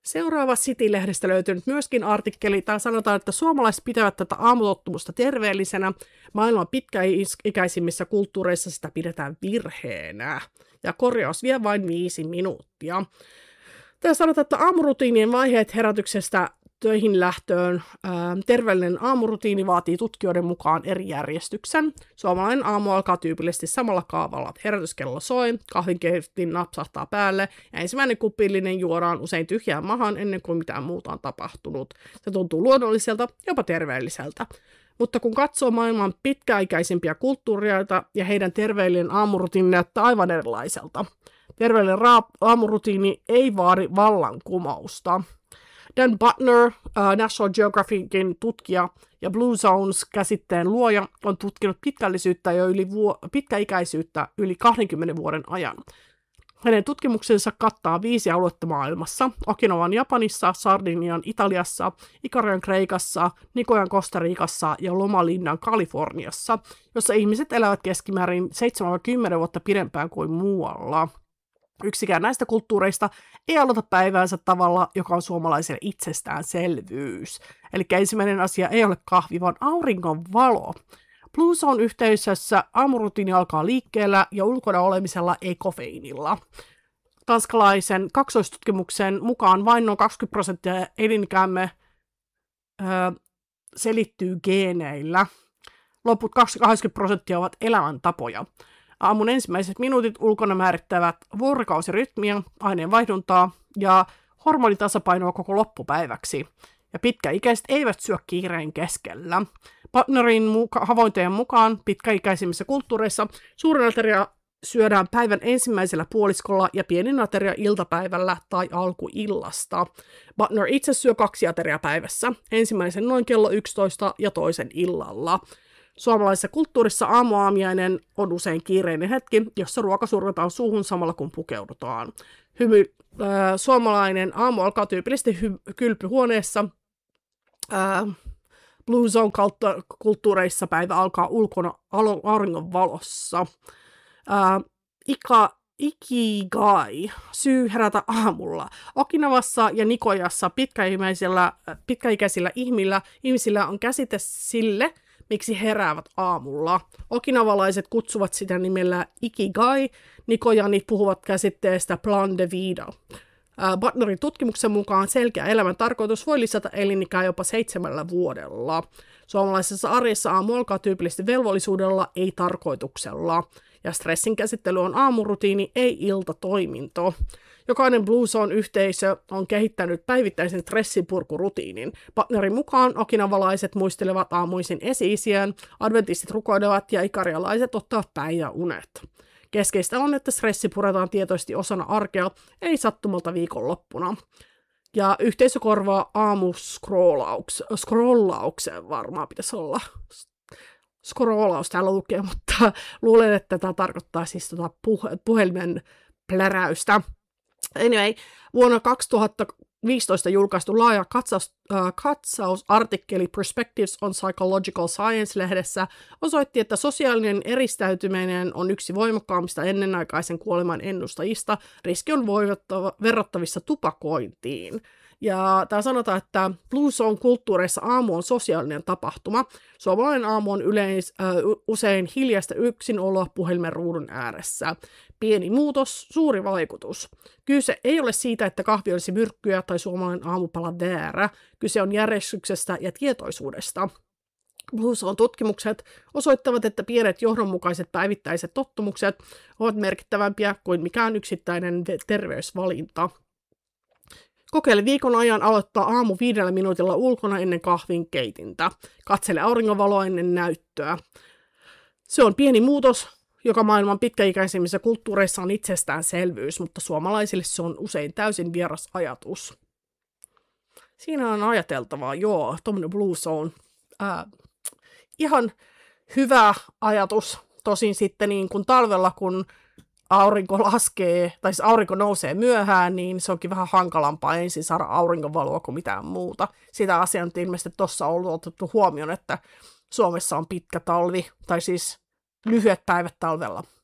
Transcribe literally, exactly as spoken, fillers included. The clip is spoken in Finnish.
Seuraava City-lehdestä löytynyt myöskin artikkeli. Täällä sanotaan, että suomalaiset pitävät tätä aamutottumusta terveellisenä. Maailman pitkäikäisimmissä kulttuureissa sitä pidetään virheenä. Ja korjaus vie vain viisi minuuttia. Täällä sanotaan, että aamurutiinien vaiheet herätyksestä töihin lähtöön. Ää, terveellinen aamurutiini vaatii tutkijoiden mukaan eri järjestyksen. Suomalainen aamu alkaa tyypillisesti samalla kaavalla. Herätyskello soi, kahvinkeitin napsahtaa päälle ja ensimmäinen kupillinen juodaan usein tyhjään mahaan ennen kuin mitään muuta on tapahtunut. Se tuntuu luonnolliselta, jopa terveelliseltä. Mutta kun katsoo maailman pitkäikäisimpiä kulttuureita ja heidän terveellinen aamurutiini näyttää aivan erilaiselta. Terveellinen ra- aamurutiini ei vaadi vallankumousta. Dan Buettner, uh, National Geographicin tutkija ja Blue Zones-käsitteen luoja, on tutkinut pitkällisyyttä ja yli vuo- pitkäikäisyyttä yli kahdenkymmenen vuoden ajan. Hänen tutkimuksensa kattaa viisi aluetta maailmassa: Okinawan Japanissa, Sardinian Italiassa, Ikarian Kreikassa, Nicoyan Kostarikassa ja Loma Lindan Kaliforniassa, jossa ihmiset elävät keskimäärin seitsemän kymmenen vuotta pidempään kuin muualla. Yksikään näistä kulttuureista ei aloita päiväänsä tavalla, joka on suomalaiselle itsestäänselvyys. Eli ensimmäinen asia ei ole kahvi, vaan auringon valo. Blue Zone-yhteisössä aamurutiini alkaa liikkeellä ja ulkona olemisella, ei kofeiinilla. Tanskalaisen kaksoistutkimuksen mukaan vain noin kaksikymmentä prosenttia elinikäämme öö, selittyy geeneillä. Loput kaksikymmentä prosenttia ovat elämäntapoja. Aamun ensimmäiset minuutit ulkona määrittävät vuorokausirytmiä, aineenvaihduntaa ja hormonitasapainoa koko loppupäiväksi. Ja pitkäikäiset eivät syö kiireen keskellä. Buettnerin muka- havaintojen mukaan pitkäikäisimmissä kulttuureissa suurin ateria syödään päivän ensimmäisellä puoliskolla ja pienin ateria iltapäivällä tai alkuillasta. Buettner itse syö kaksi ateriaa päivässä, ensimmäisen noin kello yksitoista ja toisen illalla. Suomalaisessa kulttuurissa aamuaamiainen on usein kiireinen hetki, jossa ruoka survataan suuhun samalla kun pukeudutaan. Hymy, äh, suomalainen aamu alkaa tyypillisesti hy- kylpyhuoneessa. Äh, Blue Zone-kulttuureissa päivä alkaa ulkona auringon valossa. Äh, ika, ikigai, syy herätä aamulla. Okinawassa ja Nicoyassa pitkäikäisillä, pitkäikäisillä ihmillä, ihmisillä on käsite sille, miksi heräävät aamulla. Okinavalaiset kutsuvat sitä nimellä ikigai, Nicoyanit puhuvat käsitteestä plan de vida. Uh, Buettnerin tutkimuksen mukaan selkeä elämän tarkoitus voi lisätä elinikää jopa seitsemällä vuodella. Suomalaisessa arjessa aamu alkaa tyypillisesti velvollisuudella, ei tarkoituksella. Ja stressin käsittely on aamurutiini, ei iltatoiminto. Jokainen Blue Zone-yhteisö on kehittänyt päivittäisen stressinpurkurutiinin. Buettnerin mukaan okinavalaiset muistelevat aamuisin esi-isiään, adventistit rukoilevat ja ikarialaiset ottavat päiväunet. Keskeistä on, että stressi puretaan tietoisesti osana arkea, ei sattumalta viikonloppuna. Ja yhteisö korvaa aamuscrollauksen, varmaan pitäisi olla. Scrollaus täällä lukee, mutta luulen, että tämä tarkoittaa siis tuota puh- puhelimen pläräystä. Anyway, vuonna kaksituhattaviisitoista julkaistu laaja katsaus, äh, katsausartikkeli Perspectives on Psychological Science-lehdessä osoitti, että sosiaalinen eristäytyminen on yksi voimakkaammista ennenaikaisen kuoleman ennustajista. Riski on verrattavissa tupakointiin. Ja täällä sanotaan, että Blue Zone-kulttuureissa aamu on sosiaalinen tapahtuma. Suomalainen aamu on yleis, äh, usein hiljaista yksinoloa puhelimen ruudun ääressä. Pieni muutos, suuri vaikutus. Kyse ei ole siitä, että kahvi olisi myrkkyä tai suomalainen aamupala väärä. Kyse on järjestyksestä ja tietoisuudesta. Blue Zone-tutkimukset osoittavat, että pienet johdonmukaiset päivittäiset tottumukset ovat merkittävämpiä kuin mikään yksittäinen terveysvalinta. Kokeile viikon ajan aloittaa aamu viidellä minuutilla ulkona ennen kahvin keitintä. Katsele auringonvaloa ennen näyttöä. Se on pieni muutos, joka maailman pitkäikäisimmissä kulttuureissa on itsestäänselvyys, mutta suomalaisille se on usein täysin vieras ajatus. Siinä on ajateltavaa, joo, tuommoinen Blue Zone. Ää, ihan hyvä ajatus, tosin sitten niin kuin talvella, kun aurinko laskee, tai siis aurinko nousee myöhään, niin se onkin vähän hankalampaa ensin saada auringonvaloa kuin mitään muuta. Sitä asiaa nyt ilmeisesti tuossa on ollut otettu huomioon, että Suomessa on pitkä talvi, tai siis lyhyet päivät talvella.